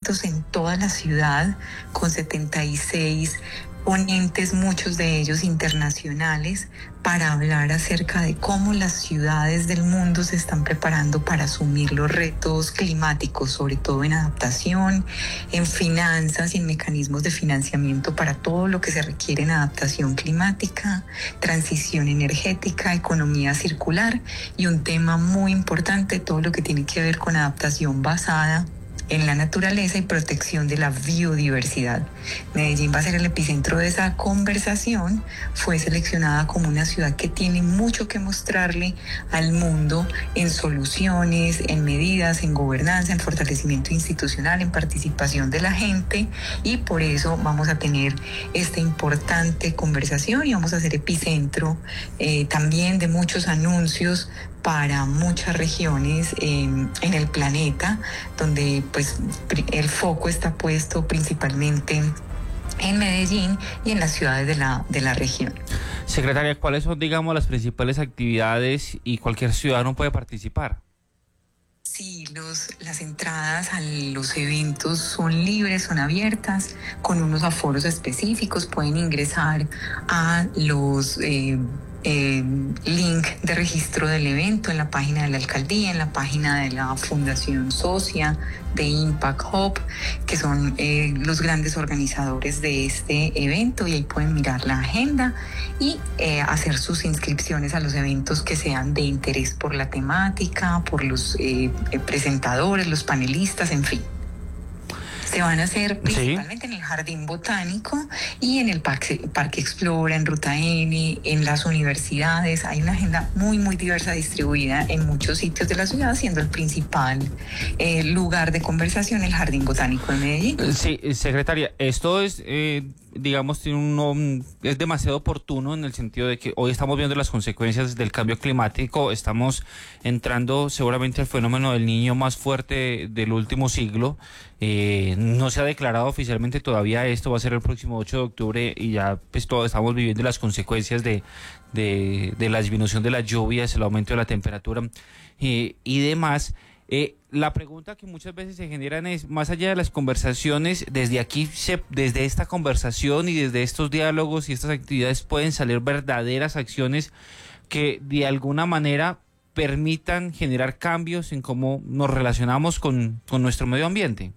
eventos en toda la ciudad con 76 ponentes, muchos de ellos internacionales, para hablar acerca de cómo las ciudades del mundo se están preparando para asumir los retos climáticos, sobre todo en adaptación, en finanzas y en mecanismos de financiamiento para todo lo que se requiere en adaptación climática, transición energética, economía circular y un tema muy importante, todo lo que tiene que ver con adaptación basada en la naturaleza y protección de la biodiversidad. Medellín va a ser el epicentro de esa conversación. Fue seleccionada como una ciudad que tiene mucho que mostrarle al mundo en soluciones, en medidas, en gobernanza, en fortalecimiento institucional, en participación de la gente, y por eso vamos a tener esta importante conversación y vamos a ser epicentro también de muchos anuncios para muchas regiones en el planeta, donde pues el foco está puesto principalmente en Medellín y en las ciudades de la región. Secretaria, ¿cuáles son, digamos, las principales actividades y cualquier ciudadano puede participar? Sí, las entradas a los eventos son libres, son abiertas, con unos aforos específicos. Pueden ingresar a los link de registro del evento en la página de la alcaldía, en la página de la Fundación Socia, de Impact Hub, que son los grandes organizadores de este evento, y ahí pueden mirar la agenda y hacer sus inscripciones a los eventos que sean de interés por la temática, por los presentadores, los panelistas, en fin. Se van a hacer principalmente en el Jardín Botánico y en el Parque Explora, en Ruta N, en las universidades. Hay una agenda muy, muy diversa, distribuida en muchos sitios de la ciudad, siendo el principal lugar de conversación el Jardín Botánico de Medellín. Sí, secretaria, esto es, digamos, es demasiado oportuno en el sentido de que hoy estamos viendo las consecuencias del cambio climático. Estamos entrando seguramente al fenómeno del Niño más fuerte del último siglo. No se ha declarado oficialmente todavía esto, va a ser el próximo 8 de octubre y ya pues todos estamos viviendo las consecuencias de la disminución de las lluvias, el aumento de la temperatura y demás. La pregunta que muchas veces se generan es, más allá de las conversaciones, desde aquí, desde esta conversación y desde estos diálogos y estas actividades pueden salir verdaderas acciones que de alguna manera permitan generar cambios en cómo nos relacionamos con nuestro medio ambiente.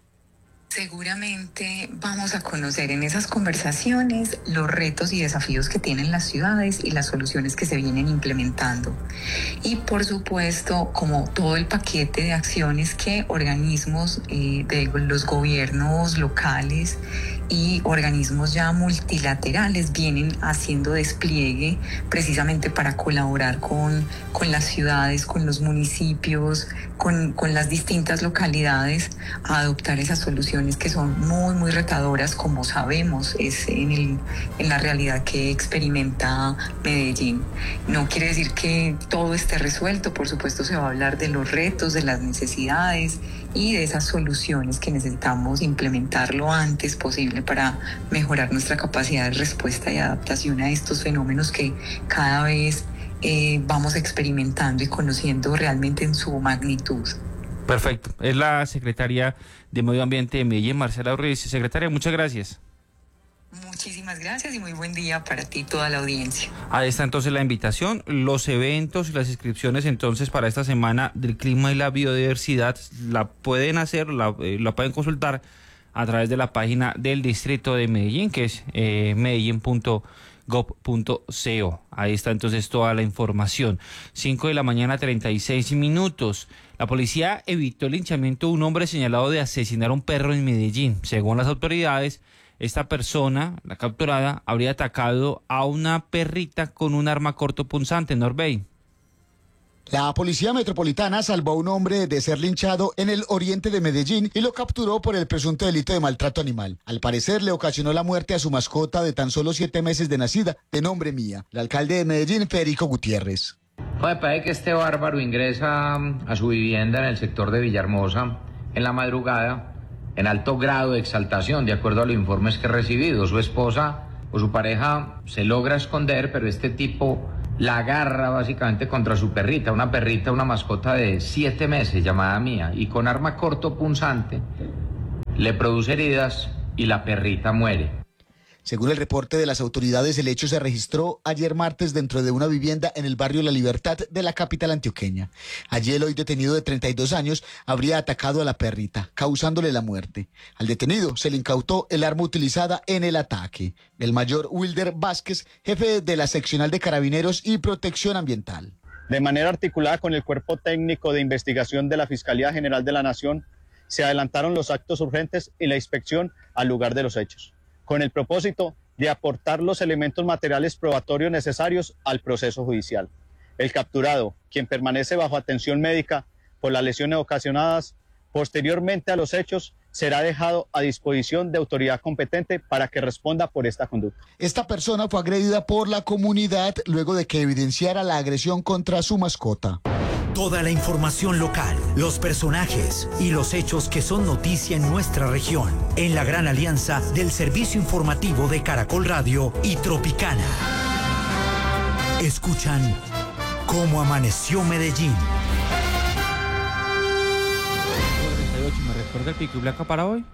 Seguramente vamos a conocer en esas conversaciones los retos y desafíos que tienen las ciudades y las soluciones que se vienen implementando. Y por supuesto, como todo el paquete de acciones que organismos de los gobiernos locales y organismos ya multilaterales vienen haciendo despliegue precisamente para colaborar con las ciudades, con los municipios, con las distintas localidades a adoptar esas soluciones que son muy, muy retadoras, como sabemos, es en la realidad que experimenta Medellín. No quiere decir que todo esté resuelto, por supuesto se va a hablar de los retos, de las necesidades y de esas soluciones que necesitamos implementar lo antes posible para mejorar nuestra capacidad de respuesta y adaptación a estos fenómenos que cada vez vamos experimentando y conociendo realmente en su magnitud. Perfecto. Es la secretaria de Medio Ambiente de Medellín, Marcela Ruiz. Secretaria, muchas gracias. Muchísimas gracias y muy buen día para ti y toda la audiencia. Ahí está entonces la invitación, los eventos y las inscripciones entonces para esta semana del clima y la biodiversidad la pueden hacer, la pueden consultar a través de la página del Distrito de Medellín, que es medellin.gov.co. Ahí está entonces toda la información. 5 de la mañana, 36 minutos. La policía evitó el linchamiento de un hombre señalado de asesinar a un perro en Medellín. Según las autoridades, esta persona, la capturada, habría atacado a una perrita con un arma cortopunzante. Norbey. La policía metropolitana salvó a un hombre de ser linchado en el oriente de Medellín y lo capturó por el presunto delito de maltrato animal. Al parecer le ocasionó la muerte a su mascota de tan solo 7 meses de nacida, de nombre Mía. El alcalde de Medellín, Federico Gutiérrez. Parece que este bárbaro ingresa a su vivienda en el sector de Villahermosa en la madrugada en alto grado de exaltación, de acuerdo a los informes que he recibido. Su esposa o su pareja se logra esconder, pero este tipo la agarra básicamente contra su perrita, una mascota de 7 meses llamada Mía, y con arma cortopunzante le produce heridas y la perrita muere. Según el reporte de las autoridades, el hecho se registró ayer martes dentro de una vivienda en el barrio La Libertad de la capital antioqueña. Allí el hoy detenido de 32 años habría atacado a la perrita, causándole la muerte. Al detenido se le incautó el arma utilizada en el ataque. El mayor Wilder Vázquez, jefe de la seccional de Carabineros y Protección Ambiental. De manera articulada con el Cuerpo Técnico de Investigación de la Fiscalía General de la Nación, se adelantaron los actos urgentes y la inspección al lugar de los hechos, con el propósito de aportar los elementos materiales probatorios necesarios al proceso judicial. El capturado, quien permanece bajo atención médica por las lesiones ocasionadas, posteriormente a los hechos, será dejado a disposición de autoridad competente para que responda por esta conducta. Esta persona fue agredida por la comunidad luego de que evidenciara la agresión contra su mascota. Toda la información local, los personajes y los hechos que son noticia en nuestra región, en la gran alianza del servicio informativo de Caracol Radio y Tropicana. Escuchan Cómo Amaneció Medellín. ¿Me recuerda el pico y placa para hoy?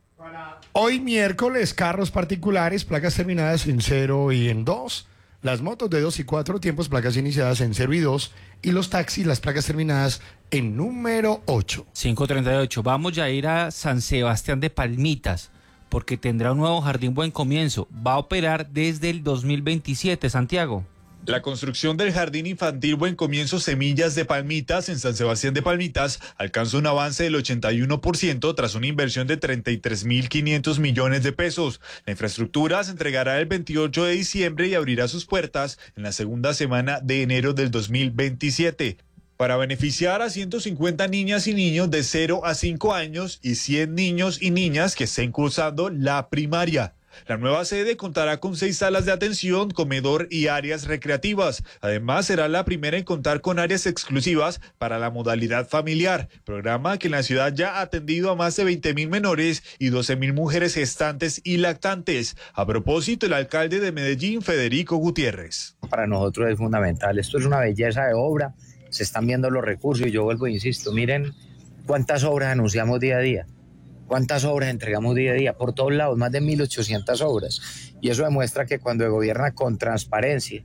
Hoy miércoles, carros particulares, placas terminadas en 0 y en 2. Las motos de 2 y 4 tiempos, placas iniciadas en 0 y 2. Y los taxis, las placas terminadas en número 8. 538. Vamos ya a ir a San Sebastián de Palmitas, porque tendrá un nuevo jardín Buen Comienzo. Va a operar desde el 2027, Santiago. La construcción del Jardín Infantil Buen Comienzo Semillas de Palmitas en San Sebastián de Palmitas alcanzó un avance del 81% tras una inversión de 33.500 millones de pesos. La infraestructura se entregará el 28 de diciembre y abrirá sus puertas en la segunda semana de enero del 2027. Para beneficiar a 150 niñas y niños de 0 a 5 años y 100 niños y niñas que estén cursando la primaria. La nueva sede contará con 6 salas de atención, comedor y áreas recreativas. Además, será la primera en contar con áreas exclusivas para la modalidad familiar, programa que en la ciudad ya ha atendido a más de 20.000 menores y 12.000 mujeres gestantes y lactantes. A propósito, el alcalde de Medellín, Federico Gutiérrez. Para nosotros es fundamental, esto es una belleza de obra, se están viendo los recursos y yo vuelvo e insisto, miren cuántas obras anunciamos día a día. ¿Cuántas obras entregamos día a día? Por todos lados, más de 1.800 obras. Y eso demuestra que cuando se gobierna con transparencia,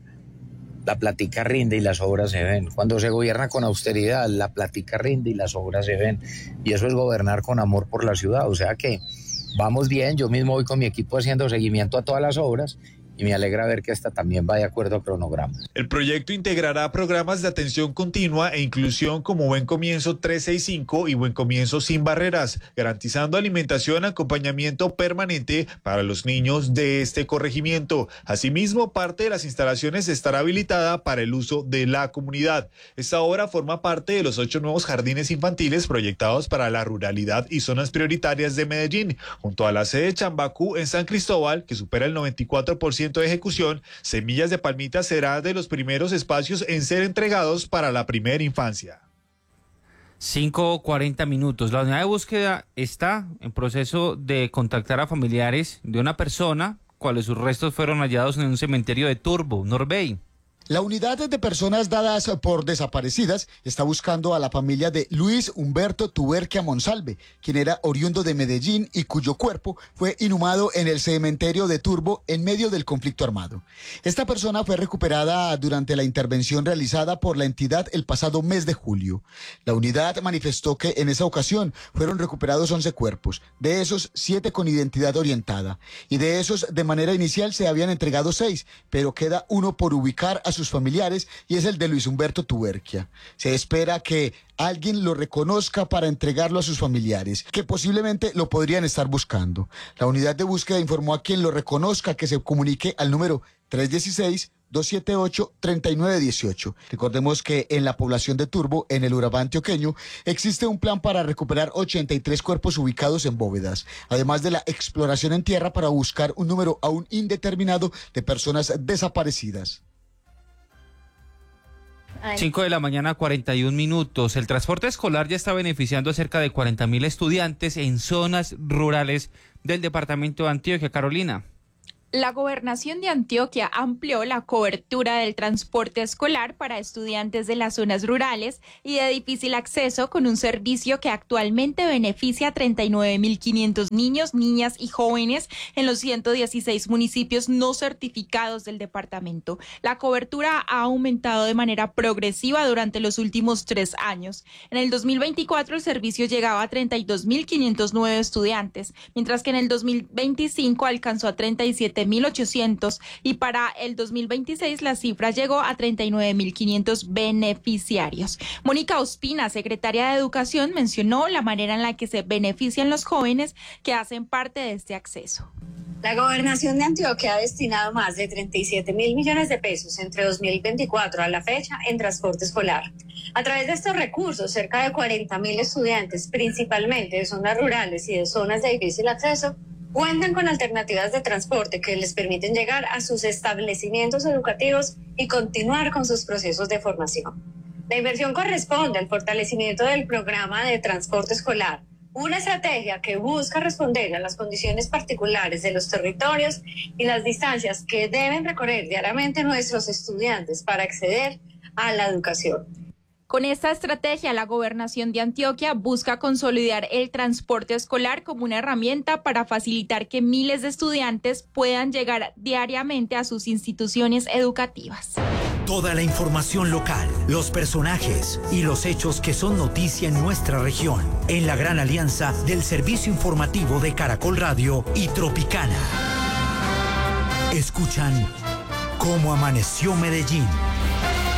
la plática rinde y las obras se ven. Cuando se gobierna con austeridad, la plática rinde y las obras se ven. Y eso es gobernar con amor por la ciudad. O sea que vamos bien, yo mismo voy con mi equipo haciendo seguimiento a todas las obras. Y me alegra ver que esta también va de acuerdo a cronograma. El proyecto integrará programas de atención continua e inclusión como Buen Comienzo 365 y Buen Comienzo Sin Barreras, garantizando alimentación y acompañamiento permanente para los niños de este corregimiento. Asimismo, parte de las instalaciones estará habilitada para el uso de la comunidad. Esta obra forma parte de los 8 nuevos jardines infantiles proyectados para la ruralidad y zonas prioritarias de Medellín, junto a la sede Chambacú en San Cristóbal, que supera el 94% de ejecución. Semillas de Palmitas será de los primeros espacios en ser entregados para la primera infancia. 5:40 minutos. La unidad de búsqueda está en proceso de contactar a familiares de una persona cuales sus restos fueron hallados en un cementerio de Turbo, Norbey. La unidad de personas dadas por desaparecidas está buscando a la familia de Luis Humberto Tuberquia Monsalve, quien era oriundo de Medellín y cuyo cuerpo fue inhumado en el cementerio de Turbo en medio del conflicto armado. Esta persona fue recuperada durante la intervención realizada por la entidad el pasado mes de julio. La unidad manifestó que en esa ocasión fueron recuperados 11 cuerpos, de esos 7 con identidad orientada, y de esos de manera inicial se habían entregado 6, pero queda uno por ubicar a sus familiares y es el de Luis Humberto Tuberquia. Se espera que alguien lo reconozca para entregarlo a sus familiares, que posiblemente lo podrían estar buscando. La unidad de búsqueda informó a quien lo reconozca que se comunique al número 316-278-3918. Recordemos que en la población de Turbo, en el Urabá antioqueño, existe un plan para recuperar 83 cuerpos ubicados en bóvedas, además de la exploración en tierra para buscar un número aún indeterminado de personas desaparecidas. 5:41 a.m. El transporte escolar ya está beneficiando a cerca de 40.000 estudiantes en zonas rurales del departamento de Antioquia. Carolina. La Gobernación de Antioquia amplió la cobertura del transporte escolar para estudiantes de las zonas rurales y de difícil acceso con un servicio que actualmente beneficia a 39.500 niños, niñas y jóvenes en los 116 municipios no certificados del departamento. La cobertura ha aumentado de manera progresiva durante los últimos 3 años. En el 2024 el servicio llegaba a 32.509 estudiantes, mientras que en el 2025 alcanzó a 37.800 y para el 2026 la cifra llegó a 39.500 beneficiarios. Mónica Ospina, secretaria de Educación, mencionó la manera en la que se benefician los jóvenes que hacen parte de este acceso. La Gobernación de Antioquia ha destinado más de 37.000 millones de pesos entre 2024 a la fecha en transporte escolar. A través de estos recursos, cerca de 40.000 estudiantes, principalmente de zonas rurales y de zonas de difícil acceso, cuentan con alternativas de transporte que les permiten llegar a sus establecimientos educativos y continuar con sus procesos de formación. La inversión corresponde al fortalecimiento del programa de transporte escolar, una estrategia que busca responder a las condiciones particulares de los territorios y las distancias que deben recorrer diariamente nuestros estudiantes para acceder a la educación. Con esta estrategia, la Gobernación de Antioquia busca consolidar el transporte escolar como una herramienta para facilitar que miles de estudiantes puedan llegar diariamente a sus instituciones educativas. Toda la información local, los personajes y los hechos que son noticia en nuestra región, en la gran alianza del servicio informativo de Caracol Radio y Tropicana. Escuchan Cómo Amaneció Medellín.